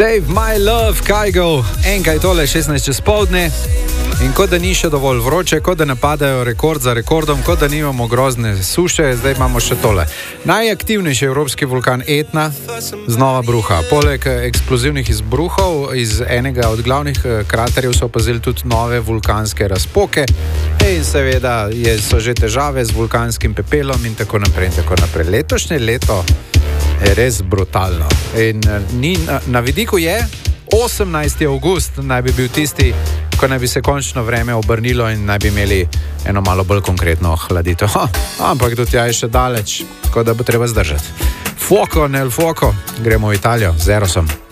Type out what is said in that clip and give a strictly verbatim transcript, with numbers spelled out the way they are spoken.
Save my love, Kygo, enkaj tole šestnajst čez poldne. In kot da ni še dovolj vroče, kot da napadajo rekord za rekordom, kot da nimamo grozne suše, zdaj imamo še tole. Najaktivnejši evropski vulkan Etna znova bruha. Poleg eksplozivnih izbruhov iz enega od glavnih kraterjev so opazili tudi nove vulkanske razpoke. In seveda je, so že težave z vulkanskim pepelom in tako naprej in tako naprej. Letošnje leto je res brutalno. In ni, na, na vidiku je osemnajsti avgust, naj bi bil tisti, ko naj bi se končno vreme obrnilo in naj bi imeli eno malo bolj konkretno hladitev. Ha, ampak do tja je še daleč, tako da bo treba zdržati. Fuoco nel fuoco, gremo v Italijo z Erosom.